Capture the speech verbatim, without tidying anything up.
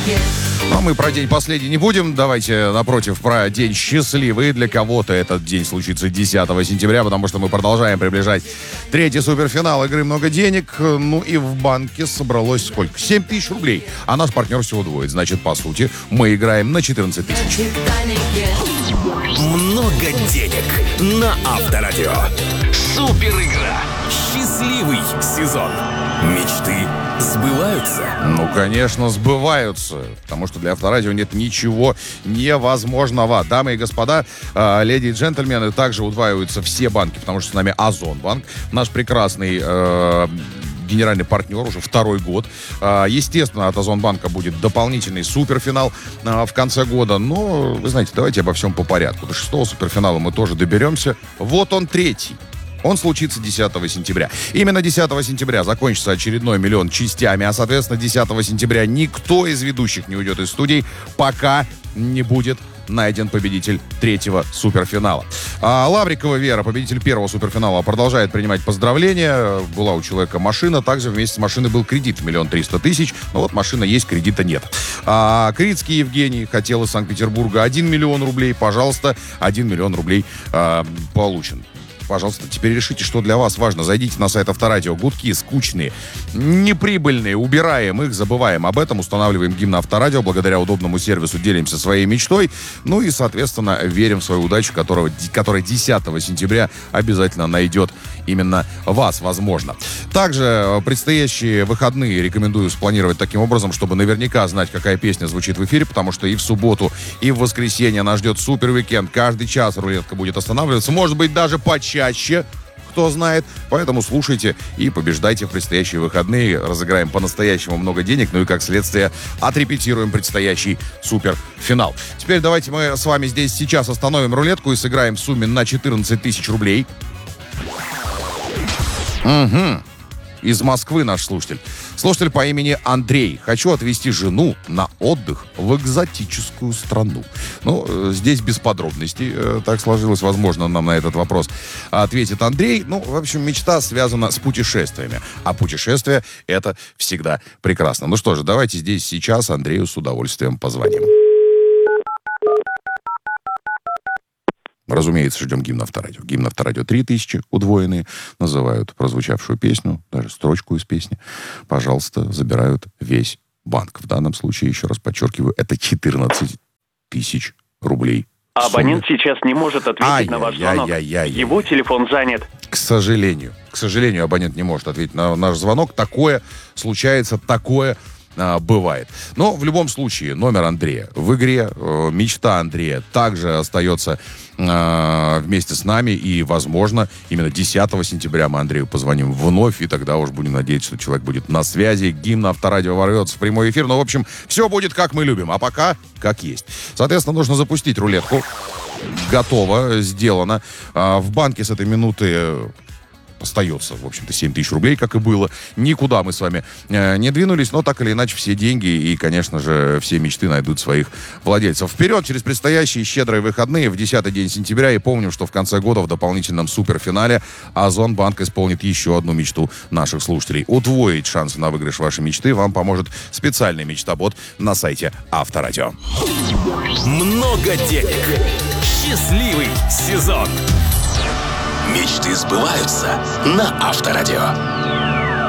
Но мы про день последний не будем. Давайте, напротив, про день счастливый. Для кого-то этот день случится десятого сентября, потому что мы продолжаем приближать третий суперфинал игры «Много денег». Ну и в банке собралось сколько? семь тысяч рублей. А наш партнер всего двоет. Значит, по сути, мы играем на четырнадцать тысяч. Много денег на Авторадио. Супер игра. Счастливый сезон. Мечты сбываются? Ну, конечно, сбываются. Потому что для Авторадио нет ничего невозможного. Дамы и господа, э, леди и джентльмены, также удваиваются все банки, потому что с нами Озонбанк, наш прекрасный э, генеральный партнер уже второй год. Э, естественно, от Озонбанка будет дополнительный суперфинал э, в конце года. Но, вы знаете, давайте обо всем по порядку. До шестого суперфинала мы тоже доберемся. Вот он, третий. Он случится десятого сентября. Именно десятого сентября закончится очередной миллион частями, а, соответственно, десятого сентября никто из ведущих не уйдет из студии, пока не будет найден победитель третьего суперфинала. А Лаврикова Вера, победитель первого суперфинала, продолжает принимать поздравления. Была у человека машина, также вместе с машиной был кредит в миллион триста тысяч. Но вот машина есть, кредита нет. А Крицкий Евгений хотел из Санкт-Петербурга один миллион рублей. Пожалуйста, один миллион рублей а, получен. Пожалуйста, теперь решите, что для вас важно. Зайдите на сайт Авторадио. Гудки скучные, неприбыльные. Убираем их, забываем об этом. Устанавливаем гимн Авторадио. Благодаря удобному сервису делимся своей мечтой. Ну и, соответственно, верим в свою удачу, которого, которая десятого сентября обязательно найдет именно вас, возможно. Также предстоящие выходные рекомендую спланировать таким образом, чтобы наверняка знать, какая песня звучит в эфире, потому что и в субботу, и в воскресенье нас ждет супер уикенд. Каждый час рулетка будет останавливаться. Может быть, даже почаще, кто знает. Поэтому слушайте и побеждайте в предстоящие выходные. Разыграем по-настоящему много денег, ну и, как следствие, отрепетируем предстоящий суперфинал. Теперь давайте мы с вами здесь сейчас остановим рулетку и сыграем в сумме на четырнадцать тысяч рублей. Угу. Из Москвы наш слушатель. Слушатель по имени Андрей. Хочу отвезти жену на отдых в экзотическую страну. Ну, здесь без подробностей. Так сложилось, возможно, нам на этот вопрос ответит Андрей. Ну, в общем, мечта связана с путешествиями. А путешествия — это всегда прекрасно. Ну что же, давайте здесь сейчас Андрею с удовольствием позвоним. Разумеется, ждем гимн Авторадио. Гимн Авторадио три тысячи, удвоенные, называют прозвучавшую песню, даже строчку из песни. Пожалуйста, забирают весь банк. В данном случае, еще раз подчеркиваю, это четырнадцать тысяч рублей. Абонент сейчас не может ответить Ай, на ваш яй, звонок. яй, яй, яй. Его телефон занят. К сожалению. К сожалению, абонент не может ответить на наш звонок. Такое случается, такое а, бывает. Но в любом случае, номер Андрея в игре, э, мечта Андрея также остается э, вместе с нами. И, возможно, именно десятого сентября мы Андрею позвоним вновь. И тогда уж будем надеяться, что человек будет на связи. Гимн Авторадио ворвется в прямой эфир. Но, в общем, все будет как мы любим. А пока как есть. Соответственно, нужно запустить рулетку. Готово, сделано. А, в банке с этой минуты остается, в общем-то, семь тысяч рублей, как и было. Никуда мы с вами э, не двинулись, но так или иначе все деньги и, конечно же, все мечты найдут своих владельцев. Вперед через предстоящие щедрые выходные в десятый день сентября. И помним, что в конце года в дополнительном суперфинале Озонбанк исполнит еще одну мечту наших слушателей. Удвоить шансы на выигрыш вашей мечты вам поможет специальный мечтобот на сайте Авторадио. Много денег. Счастливый сезон. Мечты сбываются на Авторадио.